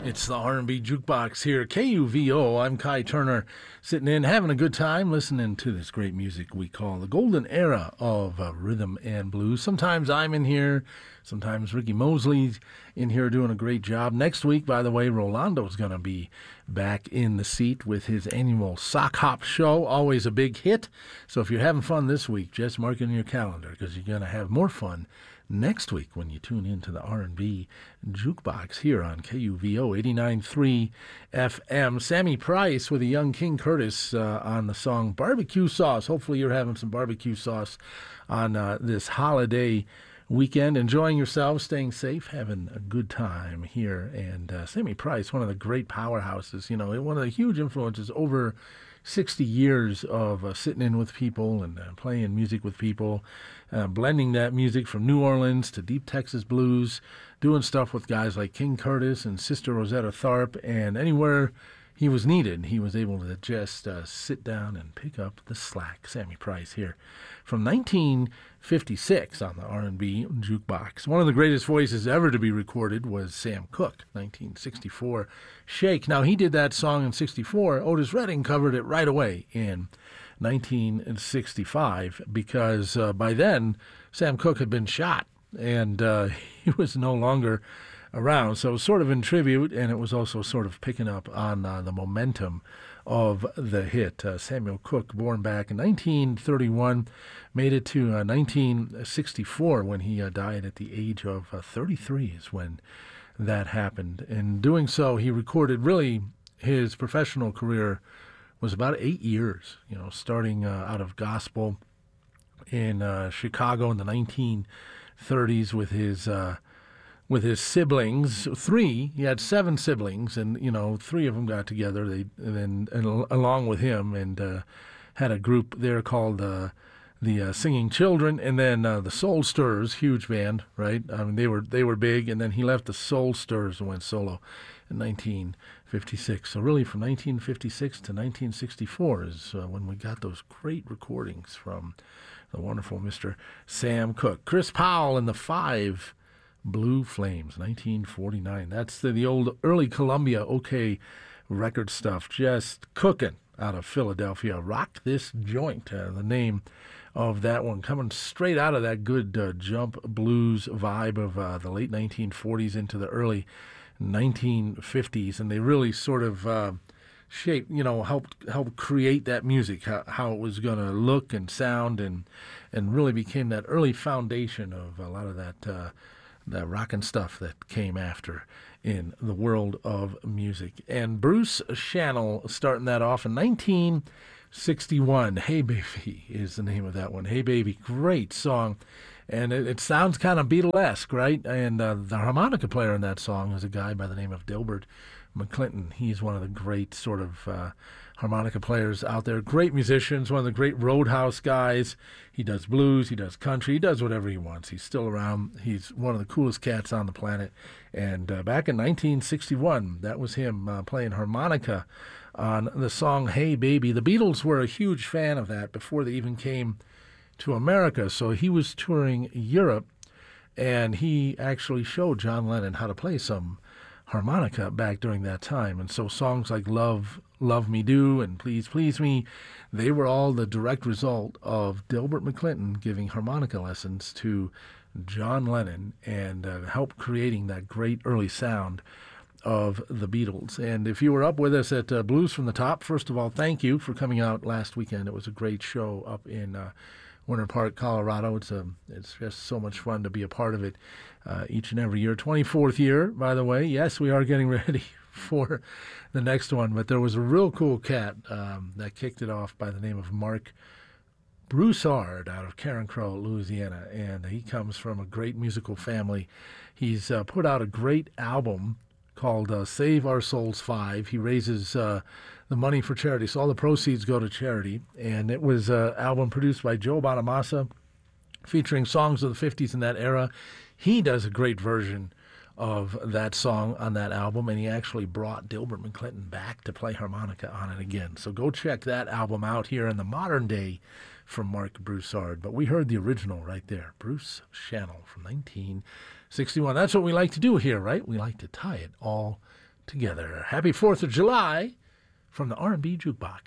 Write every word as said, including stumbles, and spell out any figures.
It's the R and B Jukebox here, K U V O. I'm Kai Turner, sitting in, having a good time, listening to this great music we call the golden era of uh, rhythm and blues. Sometimes I'm in here, sometimes Ricky Mosley's in here doing a great job. Next week, by the way, Rolando's going to be back in the seat with his annual Sock Hop Show, always a big hit. So if you're having fun this week, just mark it in your calendar because you're going to have more fun next week when you tune in to the R and B Jukebox here on K U V O eighty-nine point three F M. Sammy Price with a young King Curtis uh, on the song Barbecue Sauce. Hopefully you're having some barbecue sauce on uh, this holiday weekend, enjoying yourselves, staying safe, having a good time here. And uh, Sammy Price, one of the great powerhouses, you know, one of the huge influences over sixty years of uh, sitting in with people and uh, playing music with people, uh, blending that music from New Orleans to deep Texas blues, doing stuff with guys like King Curtis and Sister Rosetta Tharpe, and anywhere he was needed, he was able to just uh, sit down and pick up the slack. Sammy Price here from nineteen fifty-six on the R and B Jukebox. One of the greatest voices ever to be recorded was Sam Cooke, nineteen sixty-four, Shake. Now, he did that song in sixty-four. Otis Redding covered it right away in nineteen sixty-five because uh, by then Sam Cooke had been shot and uh, he was no longer around. So it was sort of in tribute, and it was also sort of picking up on uh, the momentum of the hit. Uh, Samuel Cooke, born back in nineteen thirty-one, made it to uh, nineteen sixty-four when he uh, died at the age of uh, thirty-three is when that happened. In doing so, he recorded really his professional career was about eight years, you know, starting uh, out of gospel in uh, Chicago in the nineteen thirties with his uh, with his siblings, three. He had seven siblings, and you know, three of them got together. They and then and along with him, and uh, had a group there called uh, the uh, Singing Children, and then uh, the Soul Stirrers, huge band, right? I mean, they were they were big, and then he left the Soul Stirrers and went solo in nineteen fifty-six. So really, from nineteen fifty-six to nineteen sixty-four is uh, when we got those great recordings from the wonderful Mister Sam Cooke. Chris Powell and the Five Blue Flames, nineteen forty-nine. That's the, the old early Columbia OK record stuff, just cooking out of Philadelphia. Rock This Joint, uh, the name of that one, coming straight out of that good uh, jump blues vibe of uh, the late nineteen forties into the early nineteen fifties, and they really sort of uh, shaped, you know, helped helped create that music, how, how it was going to look and sound, and and really became that early foundation of a lot of that uh, the rockin' stuff that came after in the world of music. And Bruce Channel starting that off in nineteen sixty-one. Hey Baby is the name of that one. Hey Baby, great song. And it, it sounds kind of Beatlesque, right? And uh, the harmonica player in that song is a guy by the name of Dilbert McClinton. He's one of the great sort of uh, harmonica players out there. Great musicians, one of the great Roadhouse guys. He does blues, he does country, he does whatever he wants. He's still around. He's one of the coolest cats on the planet. And uh, back in nineteen sixty-one, that was him uh, playing harmonica on the song Hey Baby. The Beatles were a huge fan of that before they even came to America. So he was touring Europe, and he actually showed John Lennon how to play some harmonica back during that time. And so songs like Love, Love Me Do, and Please Please Me, they were all the direct result of Dilbert McClinton giving harmonica lessons to John Lennon and uh, help creating that great early sound of the Beatles. And if you were up with us at uh, Blues from the Top, first of all, thank you for coming out last weekend. It was a great show up in uh, Winter Park, Colorado. It's a, it's just so much fun to be a part of it uh, each and every year. twenty-fourth year, by the way. Yes, we are getting ready for the next one, but there was a real cool cat um, that kicked it off by the name of Mark Broussard out of Carencro, Louisiana, and he comes from a great musical family. He's uh, put out a great album called uh, Save Our Souls five. He raises uh, the money for charity, so all the proceeds go to charity. And it was an album produced by Joe Bonamassa, featuring songs of the fifties in that era. He does a great version of that song on that album, and he actually brought Dilbert McClinton back to play harmonica on it again. So go check that album out here in the modern day from Mark Broussard. But we heard the original right there, Bruce Channel from nineteen sixty-one. That's what we like to do here, right? We like to tie it all together. Happy fourth of July from the R and B Jukebox.